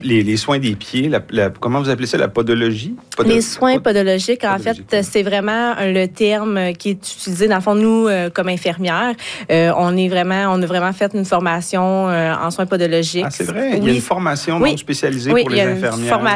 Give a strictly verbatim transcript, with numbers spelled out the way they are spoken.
Les, les soins des pieds, la, la, comment vous appelez ça, la podologie? Podo- les soins pod- podologiques, en podologique, fait, oui. c'est vraiment le terme qui est utilisé. Dans le fond, nous, euh, comme infirmières, euh, on est vraiment, on a vraiment fait une formation euh, en soins podologiques. Ah, c'est vrai? Oui. Il y a une formation oui. donc spécialisée oui, pour il les y a une infirmières. formation